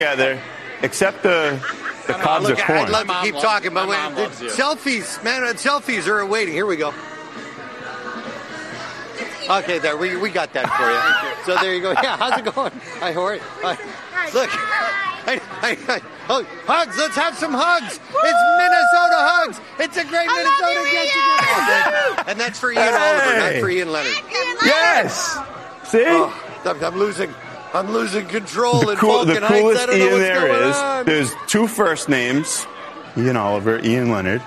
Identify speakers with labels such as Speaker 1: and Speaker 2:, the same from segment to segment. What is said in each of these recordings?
Speaker 1: together, except the cobs of corn.
Speaker 2: I'd love to keep talking, but selfies, man, selfies are waiting. Here we go. Okay, there, we got that for you. So there you go. Yeah, how's it going? Hi, Hori. Look. Oh, hugs. Let's have some hugs. It's Minnesota hugs. It's a great Minnesota get-together. And that's for Ian Oliver, not for Ian Leonard.
Speaker 1: Yes. See?
Speaker 2: Oh, I'm losing control in
Speaker 1: The
Speaker 2: Falcon Heights.
Speaker 1: coolest
Speaker 2: I don't know
Speaker 1: Ian
Speaker 2: what's
Speaker 1: there
Speaker 2: going
Speaker 1: is,
Speaker 2: on.
Speaker 1: there's two first names, Ian Oliver, Ian Leonard.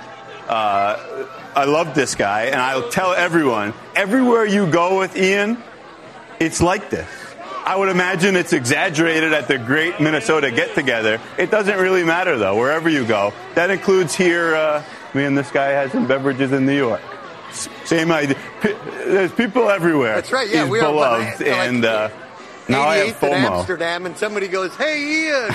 Speaker 1: I love this guy, and I'll tell everyone, everywhere you go with Ian, it's like this. I would imagine it's exaggerated at the great Minnesota get-together. It doesn't really matter, though, wherever you go. That includes here, me and this guy had some beverages in New York. Same idea. There's people everywhere.
Speaker 2: That's right, yeah.
Speaker 1: He's
Speaker 2: we
Speaker 1: beloved,
Speaker 2: are
Speaker 1: and now I have FOMO.
Speaker 2: in Amsterdam, and somebody goes, "Hey, Ian."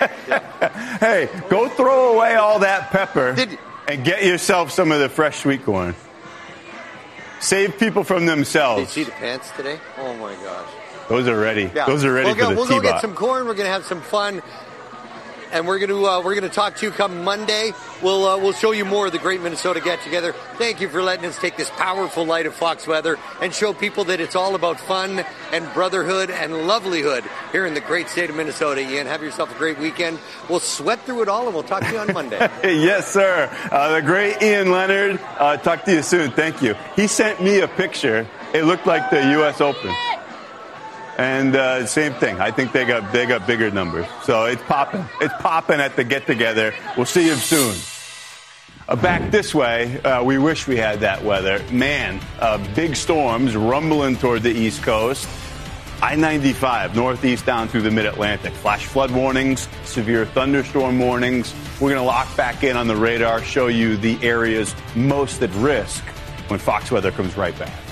Speaker 1: Hey, go throw away all that pepper and get yourself some of the fresh sweet corn. Save people from themselves.
Speaker 2: Did you see the pants today? Oh, my gosh.
Speaker 1: Those are ready.
Speaker 2: Yeah.
Speaker 1: Those are ready for the
Speaker 2: We'll
Speaker 1: T-bot.
Speaker 2: go get some corn. We're going to have some fun. And we're going to talk to you come Monday. We'll show you more of the great Minnesota get together. Thank you for letting us take this powerful light of Fox weather and show people that it's all about fun and brotherhood and lovelyhood here in the great state of Minnesota. Ian, have yourself a great weekend. We'll sweat through it all, and we'll talk to you on Monday.
Speaker 1: Yes, sir. The great Ian Leonard. Talk to you soon. Thank you. He sent me a picture. It looked like the U.S. Open. And same thing. I think they got bigger numbers. So it's popping. It's popping at the get-together. We'll see you soon. Back this way, we wish we had that weather. Man, big storms rumbling toward the East Coast. I-95, northeast down through the mid-Atlantic. Flash flood warnings, severe thunderstorm warnings. We're going to lock back in on the radar, show you the areas most at risk when Fox Weather comes right back.